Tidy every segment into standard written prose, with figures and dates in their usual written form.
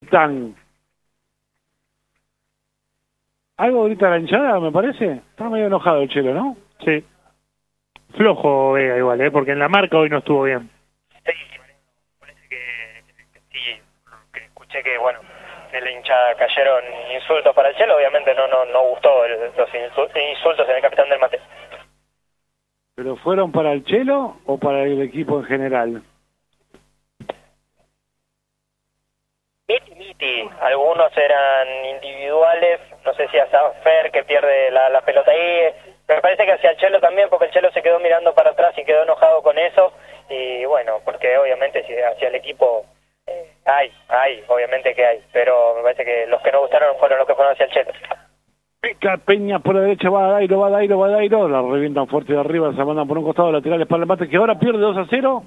Tan. Algo grita la hinchada, me parece. Está medio enojado el Chelo, ¿no? Sí. Flojo Vega igual, porque en la marca hoy no estuvo bien. Sí, parece que sí, que escuché que, bueno, en la hinchada cayeron insultos para el Chelo, obviamente no gustó los insultos en el capitán del Mate. ¿Pero fueron para el Chelo o para el equipo en general? Miti. Algunos eran individuales, no sé si a Sanfer que pierde la pelota ahí, me parece que hacia el Chelo también, porque el Chelo se quedó mirando para atrás y quedó enojado con eso, y bueno, porque obviamente si hacia el equipo hay, obviamente que hay, pero me parece que los que no gustaron fueron los que fueron hacia el Chelo. Pica Peña por la derecha, va Dairo, la revientan fuerte de arriba, se mandan por un costado, laterales para el Mate, que ahora pierde 2-0,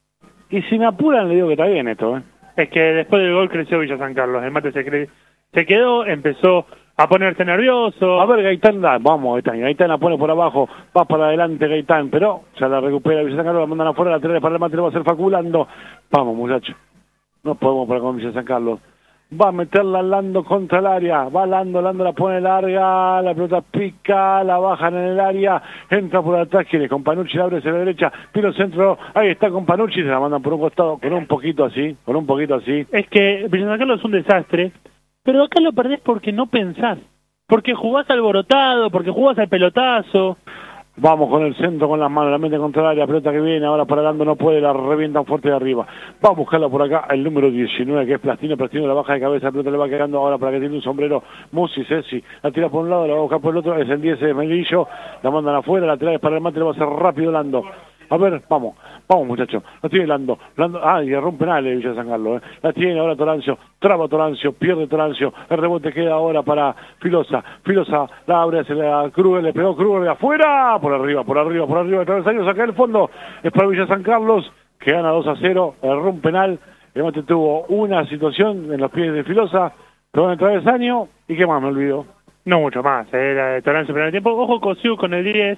y si me apuran le digo que está bien esto, Es que después del gol creció Villa San Carlos, el Mate se quedó, empezó a ponerse nervioso. A ver, Gaitán, vamos, Gaitán la pone por abajo, va para adelante Gaitán, pero ya la recupera Villa San Carlos, la mandan afuera, laterales para el Mate, lo va a hacer Faculando. Vamos, muchachos, no podemos parar con Villa San Carlos. Va a meterla Lando contra el área, va Lando la pone larga, la pelota pica, la bajan en el área, entra por atrás, quiere con Panucci, la abre hacia la derecha, tiro centro, ahí está con Panucci, se la mandan por un costado, con un poquito así. Es que Villa San Carlos es un desastre, pero acá lo perdés porque no pensás, porque jugás alborotado, porque jugás al pelotazo. Vamos con el centro, con las manos, la mente contra el área, pelota que viene, ahora para Lando no puede, la revientan fuerte de arriba. Va a buscarla por acá, el número 19, que es Plastino la baja de cabeza, la pelota le va quedando ahora para que tiene un sombrero, Musi, Ceci, la tira por un lado, la va a buscar por el otro, es el 10 de Melillo, la mandan afuera, laterales para el Mate, le va a hacer rápido Lando. A ver, vamos muchachos, la tiene Lando, y erró un penal de Villa San Carlos, la tiene ahora Torancio, traba Torancio, pierde Torancio, el rebote queda ahora para Filosa, la abre hacia la Kruger, le pegó Kruger de afuera, por arriba, el travesaño, saca el fondo, es para Villa San Carlos, que gana 2-0, erró un penal, el Mate tuvo una situación en los pies de Filosa, pegó en el travesaño, y qué más me olvidó. No mucho más, era de Torancio primer tiempo, ojo Cosiu con el 10.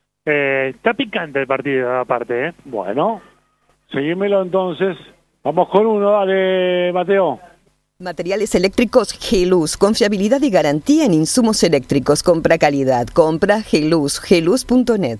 Está picante el partido aparte, Bueno, seguímelo entonces. Vamos con uno, dale, Mateo. Materiales eléctricos Geluz, confiabilidad y garantía en insumos eléctricos. Compra calidad, compra Geluz, geluz.net.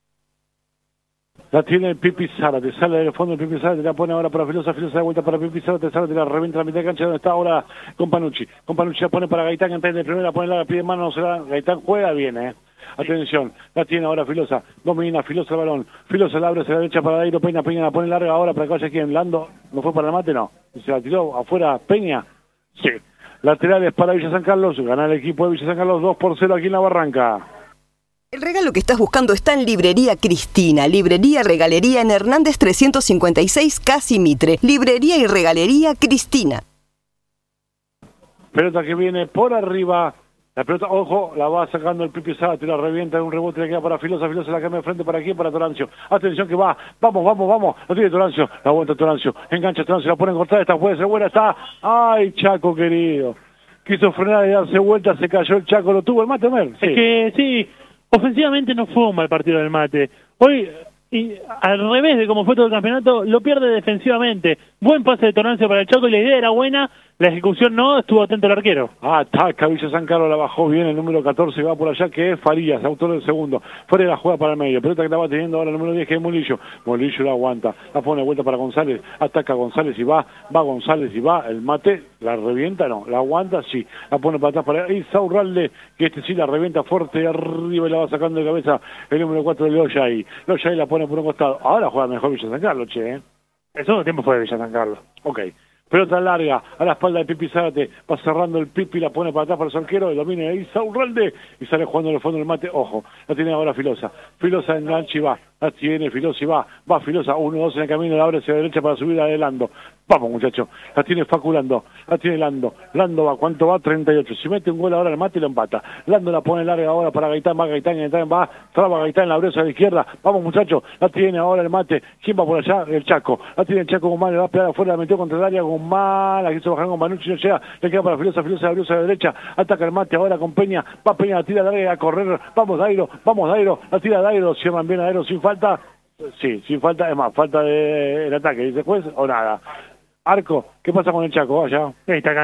La tiene el Pipi Zárate, sale del fondo el Pipi Zárate, la pone ahora para Filosa de vuelta para Pipi Zárate, la revienta la mitad de cancha donde está ahora con Panucci la pone para Gaitán, entra en el primero, la pone la pide mano, no se la, Gaitán juega bien, Atención, la tiene ahora Filosa, domina Filosa el balón, Filosa la abre hacia la derecha para Dairo, Peña la pone larga ahora para que vaya quien, Lando, ¿no fue para el Mate? No, se la tiró afuera Peña, sí, laterales para Villa San Carlos, gana el equipo de Villa San Carlos 2-0 aquí en la Barranca. El regalo que estás buscando está en Librería Cristina, librería regalería en Hernández 356 Casi Mitre, librería y regalería Cristina. Pelota que viene por arriba. La pelota, ojo, la va sacando el Pipi Zárate, la revienta en un rebote, le queda para Filosa la cambia de frente para aquí, para Torancio. Atención que va, vamos, lo tiene Torancio, la aguanta Torancio, engancha Torancio, la pone en cortada, esta puede ser buena, está, ay, Chaco querido, quiso frenar y darse vuelta, se cayó el Chaco, lo tuvo el Mate, Mer. Sí. Es que sí, ofensivamente no fue un mal partido del Mate, hoy, y al revés de cómo fue todo el campeonato, lo pierde defensivamente, buen pase de Torancio para el Chaco y la idea era buena. La ejecución no, estuvo atento el arquero. Ataca Villa San Carlos, la bajó bien el número 14, va por allá, que es Farías, autor del segundo. Fuera de la juega para el medio. Pelota que la va teniendo ahora el número 10, que es Molillo. Molillo la aguanta, la pone de vuelta para González. Ataca González y va González y va. El Mate, la revienta, no, la aguanta, sí. La pone para atrás para Isaurralde, que sí la revienta fuerte arriba y la va sacando de cabeza el número 4 de Loyay. Loyay la pone por un costado. Ahora juega mejor Villa San Carlos, El segundo tiempo fue de Villa San Carlos. Ok. Pelota larga, a la espalda de Pipi Zárate, va cerrando el Pipi, la pone para atrás para su arquero, el domina de Isaurralde y sale jugando en el fondo del Mate, ojo, la tiene ahora Filosa engancha y va, la tiene Filosa y va Filosa, 1-2 en el camino, la abre hacia la derecha para subir a Lando, vamos muchachos, la tiene Faculando, la tiene Lando va, ¿cuánto va? 38, si mete un gol ahora el Mate lo empata, Lando la pone larga ahora para Gaitán, va, traba Gaitán, la abre hacia la izquierda, vamos muchachos, la tiene ahora el Mate, ¿quién va por allá? El Chaco, la tiene el Chaco Guzmán, le va a pegar afuera, la metió contra el área Guzmán, la quiso bajar con Panucci, no llega, le queda para Filosa la abrió hacia la derecha, ataca el Mate ahora con Peña, va Peña, la tira larga a correr, vamos Dairo, la tira Dairo, cierran bien a Dairo sin falta, sí, sin falta, es más, falta de el ataque, dice juez o nada. Arco, ¿qué pasa con el Chaco allá? Está